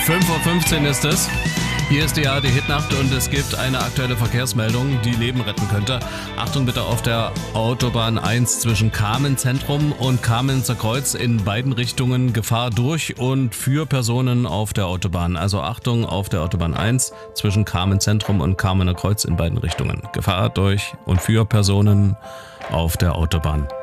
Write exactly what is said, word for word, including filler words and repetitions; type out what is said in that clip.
fünf Uhr fünfzehn ist es. Hier ist die A R D-Hitnacht und es gibt eine aktuelle Verkehrsmeldung, die Leben retten könnte. Achtung bitte auf der Autobahn eins zwischen Kamen-Zentrum und Kamenzer Kreuz in beiden Richtungen Gefahr durch und für Personen auf der Autobahn. Also Achtung auf der Autobahn eins zwischen Kamen-Zentrum und Kamener Kreuz in beiden Richtungen. Gefahr durch und für Personen auf der Autobahn.